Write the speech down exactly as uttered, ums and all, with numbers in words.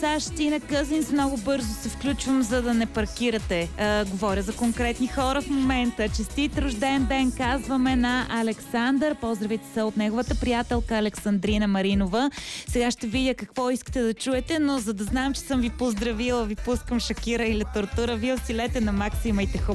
Тина Къзинс, много бързо се включвам, за да не паркирате. А, говоря за конкретни хора в момента. Честит рожден ден казваме на Александър. Поздравите са от неговата приятелка Александрина Маринова. Сега ще видя какво искате да чуете, но за да знам, че съм ви поздравила, ви пускам Шакира или Тортура. Вие усилете на макс, имайте хубаво.